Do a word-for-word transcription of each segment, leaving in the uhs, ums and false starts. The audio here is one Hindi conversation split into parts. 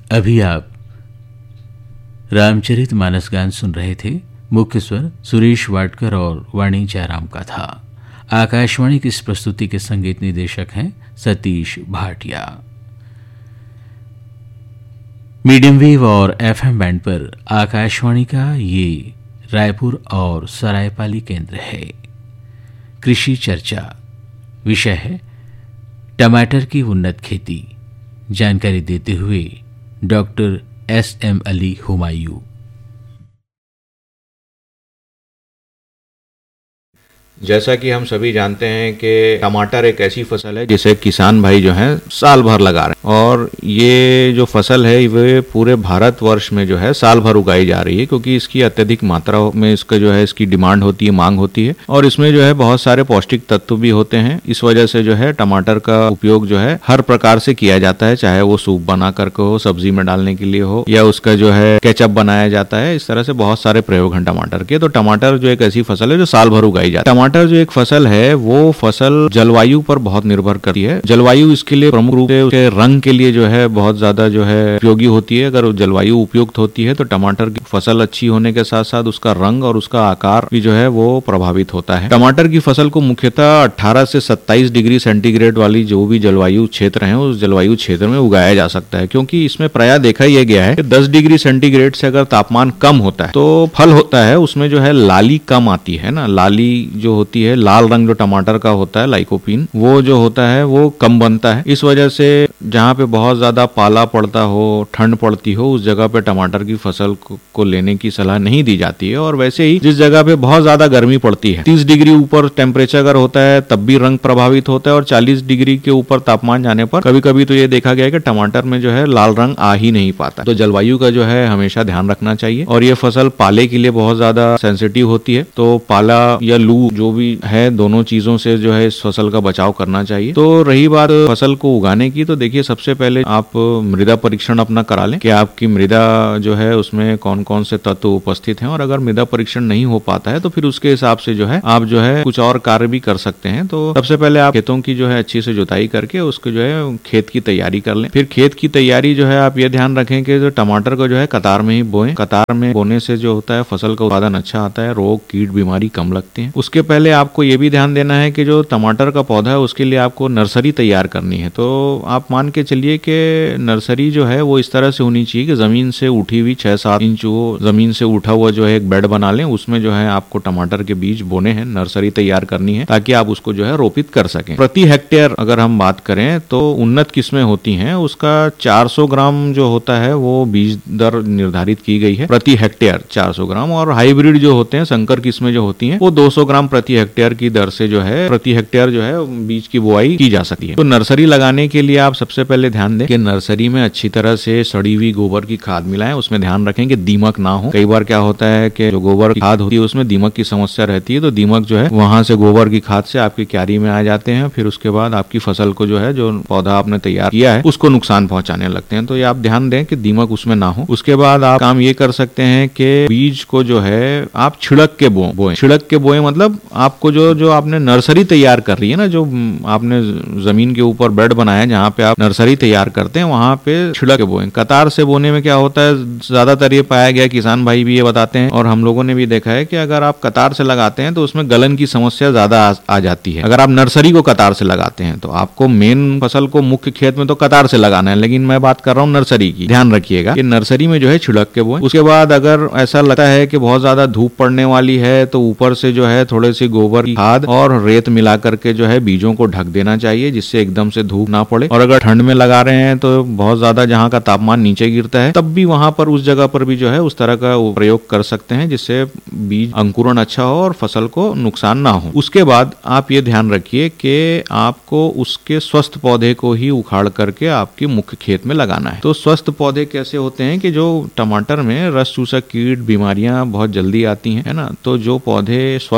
अभी आप रामचरित मानस गान सुन रहे थे। मुख्य स्वर सुरेश वाडकर और वाणी जयराम का था। आकाशवाणी की इस प्रस्तुति के संगीत निदेशक हैं सतीश भाटिया। मीडियम वेव और एफएम बैंड पर आकाशवाणी का ये रायपुर और सरायपाली केंद्र है। कृषि चर्चा विषय है टमाटर की उन्नत खेती। जानकारी देते हुए doctor S M Ali Humayun. जैसा कि हम सभी जानते हैं कि टमाटर एक ऐसी फसल है जिसे किसान भाई जो हैं साल भर लगा रहे हैं, और ये जो फसल है वे पूरे भारतवर्ष में जो है साल भर उगाई जा रही है, क्योंकि इसकी अत्यधिक मात्रा में इसका जो है इसकी डिमांड होती है, मांग होती है, और इसमें जो है बहुत सारे पौष्टिक तत्व भी होते हैं। इस वजह से जो है टमाटर का उपयोग जो है हर प्रकार से किया जाता है, चाहे वो सूप बना करके हो, सब्जी में डालने के लिए हो, या उसका जो है केचप बनाया जाता है। इस तरह से बहुत सारे प्रयोग हैं टमाटर के। तो टमाटर जो एक ऐसी फसल है जो साल भर उगाई जाती है। टमाटर जो एक फसल है वो फसल जलवायु पर बहुत निर्भर करती है। जलवायु इसके लिए प्रमुख रूप से उसके रंग के लिए जो है बहुत ज्यादा जो है उपयोगी होती है। अगर जलवायु उपयुक्त होती है तो टमाटर की फसल अच्छी होने के साथ साथ उसका रंग और उसका आकार भी जो है वो प्रभावित होता है। टमाटर की फसल को मुख्यतः अठारह से सत्ताईस डिग्री सेंटीग्रेड वाली जो भी जलवायु क्षेत्र है उस जलवायु क्षेत्र में उगाया जा सकता है, क्योंकि इसमें प्रायः देखा यह गया है कि दस डिग्री सेंटीग्रेड से अगर तापमान कम होता है तो फल होता है उसमें जो है लाली कम आती है ना। लाली जो होती है, लाल रंग जो टमाटर का होता है, लाइकोपीन, वो जो होता है वो कम बनता है। इस वजह से जहाँ पे बहुत ज्यादा पाला पड़ता हो, ठंड पड़ती हो, उस जगह पे टमाटर की फसल को, को लेने की सलाह नहीं दी जाती है। और वैसे ही जिस जगह पे बहुत ज्यादा गर्मी पड़ती है, तीस डिग्री ऊपर टेम्परेचर अगर होता है तब भी रंग प्रभावित होता है, और चालीस डिग्री के ऊपर तापमान जाने पर कभी कभी तो ये देखा गया है कि टमाटर में जो है लाल रंग आ ही नहीं पाता। तो जलवायु का जो है हमेशा ध्यान रखना चाहिए। और ये फसल पाले के लिए बहुत ज्यादा सेंसिटिव होती है, तो पाला या लू जो भी है, दोनों चीजों से जो है इस फसल का बचाव करना चाहिए। तो रही बात फसल को उगाने की, तो देखिए सबसे पहले आप मृदा परीक्षण अपना करा लें कि आपकी मृदा जो है उसमें कौन कौन से तत्व उपस्थित हैं। और अगर मृदा परीक्षण नहीं हो पाता है तो फिर उसके हिसाब से जो है आप जो है कुछ और कार्य भी कर सकते हैं। तो सबसे पहले आप खेतों की जो है अच्छी से जुताई करके उसको जो है खेत की तैयारी कर लें। फिर खेत की तैयारी जो है आप ये ध्यान रखें कि जो टमाटर को जो है कतार में ही बोएं। कतार में बोने से जो होता है फसल का उत्पादन अच्छा आता है, रोग कीट बीमारी कम लगते हैं। उसके पहले आपको ये भी ध्यान देना है कि जो टमाटर का पौधा है उसके लिए आपको नर्सरी तैयार करनी है। तो आप मान के चलिए कि नर्सरी जो है वो इस तरह से होनी चाहिए कि जमीन से उठी हुई छह सात इंच वो जमीन से उठा हुआ जो है एक बेड बना लें, उसमें जो है आपको टमाटर के बीज बोने हैं, नर्सरी तैयार करनी है ताकि आप उसको जो है रोपित कर सकें। प्रति हेक्टेयर अगर हम बात करें तो उन्नत किस्में होती हैं, उसका चार सौ ग्राम जो होता है वो बीज दर निर्धारित की गई है प्रति हेक्टेयर चार सौ ग्राम, और हाइब्रिड जो होते हैं, संकर किस्में जो होती हैं, वो दो सौ ग्राम प्रति हेक्टेयर की दर से जो है प्रति हेक्टेयर जो है बीज की बुआई की जा सकती है। तो नर्सरी लगाने के लिए आप सबसे पहले ध्यान दें कि नर्सरी में अच्छी तरह से सड़ी हुई गोबर की खाद मिलाएं। उसमें ध्यान रखें कि दीमक ना हो। कई बार क्या होता है कि जो गोबर की खाद होती है उसमें दीमक की समस्या रहती है, तो दीमक जो है वहां से गोबर की खाद से आपकी क्यारी में आ जाते हैं, फिर उसके बाद आपकी फसल को जो है जो पौधा आपने तैयार किया है उसको नुकसान पहुंचाने लगते हैं। तो ये आप ध्यान दें कि दीमक उसमें ना हो। उसके बाद आप काम ये कर सकते हैं कि बीज को जो है आप छिड़क के बो बोए छिड़क के बोए मतलब आपको जो जो आपने नर्सरी तैयार कर रही है ना, जो आपने जमीन के ऊपर बेड बनाया है जहाँ पे आप नर्सरी तैयार करते हैं वहां पे छिड़क के बोएं। कतार से बोने में क्या होता है, ज्यादातर ये पाया गया, किसान भाई भी ये बताते हैं और हम लोगों ने भी देखा है कि अगर आप कतार से लगाते हैं तो उसमें गलन की समस्या ज्यादा आ, आ जाती है। अगर आप नर्सरी को कतार से लगाते हैं तो आपको मेन फसल को मुख्य खेत में तो कतार से लगाना है, लेकिन मैं बात कर रहा हूँ नर्सरी की। ध्यान रखिएगा कि नर्सरी में जो है छिड़क के बोएं। उसके बाद अगर ऐसा लगता है कि बहुत ज्यादा धूप पड़ने वाली है तो ऊपर से जो है थोड़ी सी गोबर की खाद और रेत मिला करके जो है बीजों को ढक देना चाहिए, जिससे एकदम से धूप ना पड़े। और अगर ठंड में लगा रहे हैं तो बहुत ज्यादा जहाँ का तापमान नीचे गिरता है तब भी वहां पर उस जगह पर भी जो है उस तरह का प्रयोग कर सकते हैं, जिससे बीज अंकुरण अच्छा हो और फसल को नुकसान ना हो। उसके बाद आप ये ध्यान रखिए कि आपको उसके स्वस्थ पौधे को ही उखाड़ करके आपके मुख्य खेत में लगाना है। तो स्वस्थ पौधे कैसे होते हैं कि जो टमाटर में रस चूसक कीट बीमारियां बहुत जल्दी आती हैं, है ना। तो जो पौधे स्वस्थ रहते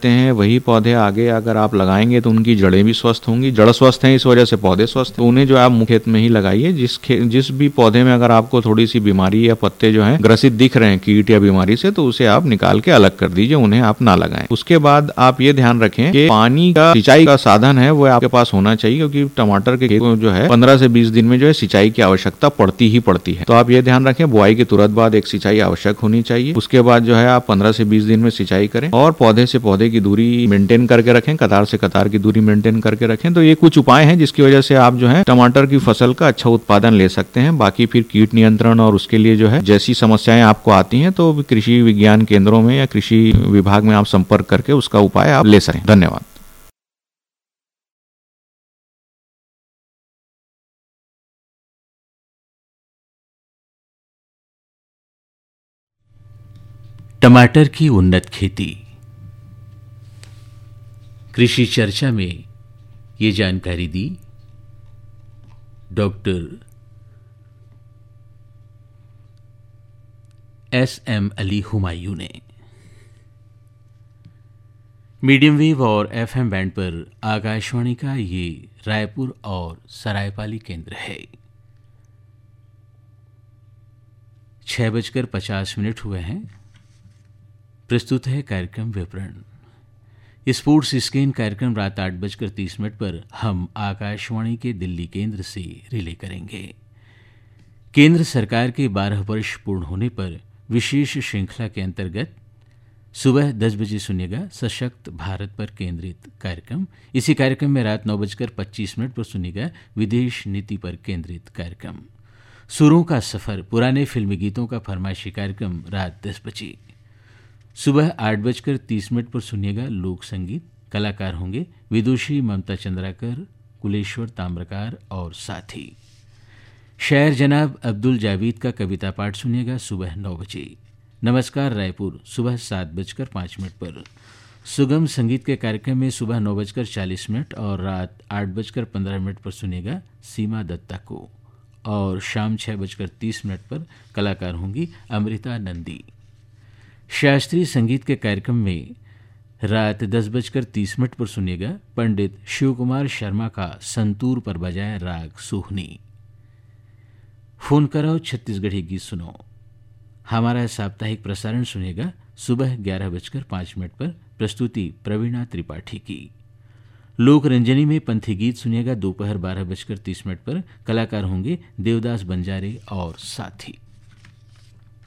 हैं वही पौधे आगे अगर आप लगाएंगे तो उनकी जड़ें भी स्वस्थ होंगी। जड़ स्वस्थ हैं इस वजह से पौधे स्वस्थ हैं। तो उन्हें जो है आप मुख्य खेत में ही लगाइए। जिस जिस भी पौधे में अगर आपको थोड़ी सी बीमारी या पत्ते जो हैं ग्रसित दिख रहे हैं कीट या बीमारी से, तो उसे आप निकाल के अलग कर दीजिए, उन्हें आप ना लगाएं। उसके बाद आप ये ध्यान रखें कि पानी का सिंचाई का साधन है वो आपके पास होना चाहिए, क्योंकि टमाटर के खेत में जो है पंद्रह से बीस दिन में जो है सिंचाई की आवश्यकता पड़ती ही पड़ती है। तो आप ये ध्यान रखें बुआई के तुरंत बाद एक सिंचाई आवश्यक होनी चाहिए। उसके बाद जो है आप पंद्रह से बीस दिन में सिंचाई करें और पौधे से पौधे की दूरी मेंटेन करके रखें, कतार से कतार की दूरी मेंटेन करके रखें। तो ये कुछ उपाय हैं जिसकी वजह से आप जो है टमाटर की फसल का अच्छा उत्पादन ले सकते हैं। बाकी फिर कीट नियंत्रण और उसके लिए जो है जैसी समस्याएं आपको आती हैं तो कृषि विज्ञान केंद्रों में या कृषि विभाग में आप संपर्क करके उसका उपाय आप ले सकें। धन्यवाद। टमाटर की उन्नत खेती, कृषि चर्चा में ये जानकारी दी doctor S M Ali Humayun ने। मीडियम वेव और एफ एम बैंड पर आकाशवाणी का ये रायपुर और सरायपाली केंद्र है। छह बजकर पचास मिनट हुए हैं। प्रस्तुत है कार्यक्रम विवरण। स्पोर्ट्स स्क्रीन कार्यक्रम रात आठ बजकर तीस मिनट पर हम आकाशवाणी के दिल्ली केंद्र से रिले करेंगे। केंद्र सरकार के बारह वर्ष पूर्ण होने पर विशेष श्रृंखला के अंतर्गत सुबह दस बजे सुनिएगा सशक्त भारत पर केंद्रित कार्यक्रम। इसी कार्यक्रम में रात नौ बजकर पच्चीस मिनट पर सुनिएगा विदेश नीति पर केंद्रित कार्यक्रम। सुरों का सफर पुराने फिल्मी गीतों का फरमाइशी कार्यक्रम रात दस बजे। सुबह आठ बजकर तीस मिनट पर सुनिएगा लोक संगीत। कलाकार होंगे विदुषी ममता चंद्राकर, कुलेश्वर ताम्रकार और साथी। शायर जनाब अब्दुल जावेद का कविता पाठ सुनिएगा सुबह नौ बजे। नमस्कार रायपुर सुबह सात बजकर पाँच मिनट पर। सुगम संगीत के कार्यक्रम में सुबह नौ बजकर चालीस मिनट और रात आठ बजकर पंद्रह मिनट पर सुनिएगा सीमा दत्ता को। और शाम छः बजकर तीस मिनट पर कलाकार होंगी अमृता नंदी। शास्त्रीय संगीत के कार्यक्रम में रात दस बजकर तीस मिनट पर सुनिएगा पंडित शिव कुमार शर्मा का संतूर पर बजाय राग सोहनी। फोन करो छत्तीसगढ़ी गीत सुनो। हमारा साप्ताहिक प्रसारण सुनिएगा सुबह ग्यारह बजकर पाँच मिनट पर। प्रस्तुति प्रवीणा त्रिपाठी की। लोक रंजनी में पंथी गीत सुनिएगा दोपहर बारह बजकर तीस मिनट पर। कलाकार होंगे देवदास बंजारे और साथी।